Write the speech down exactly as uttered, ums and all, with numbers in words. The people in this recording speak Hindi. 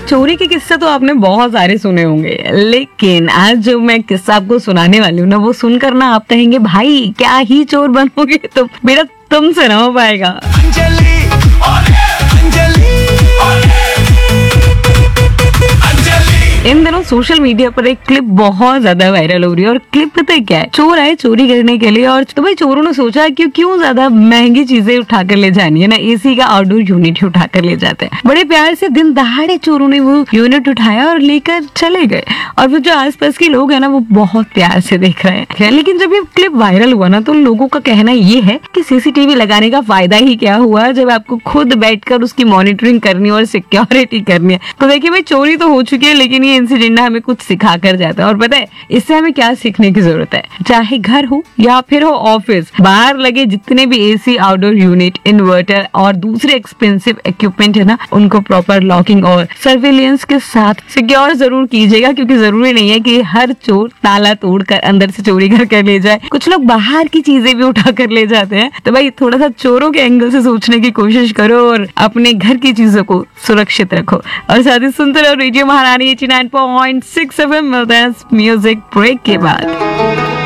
चोरी के किस्से तो आपने बहुत सारे सुने होंगे, लेकिन आज जो मैं किस्सा आपको सुनाने वाली हूँ ना, वो सुनकर ना आप कहेंगे भाई क्या ही चोर बनोगे, तो बेटा तुमसे ना हो पाएगा। अंजलि, अंजलि, इन दिनों सोशल मीडिया पर एक क्लिप बहुत ज्यादा वायरल हो रही है, और क्लिप पता है क्या है? चोर आए चोरी करने के लिए, और तो भाई चोरों ने सोचा कि क्यों ज्यादा महंगी चीजें उठाकर ले जानी है ना, एसी का आउटडोर यूनिट उठाकर ले जाते हैं। बड़े प्यार से दिन दहाड़े चोरों ने वो यूनिट उठाया और लेकर चले गए, और वो जो आसपास के लोग है ना वो बहुत प्यार से देख रहे हैं। लेकिन जब ये क्लिप वायरल हुआ ना, तो लोगों का कहना ये है कि सीसीटीवी लगाने का फायदा ही क्या हुआ जब आपको खुद बैठकर उसकी मॉनिटरिंग करनी और सिक्योरिटी करनी है। तो देखिए भाई, चोरी तो हो चुकी है, लेकिन ये इंसिडेंट हमें कुछ सिखा कर जाता है। और पता है इससे हमें क्या सीखने की जरूरत है? चाहे घर हो या फिर हो ऑफिस, बाहर लगे जितने भी एसी, आउटडोर यूनिट, इन्वर्टर और दूसरे एक्सपेंसिव इक्विपमेंट है ना, उनको प्रॉपर लॉकिंग और सर्विलियंस के साथ सिक्योर जरूर कीजिएगा, क्योंकि जरूरी नहीं है कि हर चोर ताला तोड़कर अंदर से चोरी कर कर ले जाए। कुछ लोग बाहर की चीजें भी उठा कर ले जाते हैं। तो भाई थोड़ा सा चोरों के एंगल से सोचने की कोशिश करो और अपने घर की चीजों को सुरक्षित रखो। और साथ ही सुनते रहो रेडियो महारानी eighty nine point six F M. मिलते हैं म्यूजिक ब्रेक के बाद।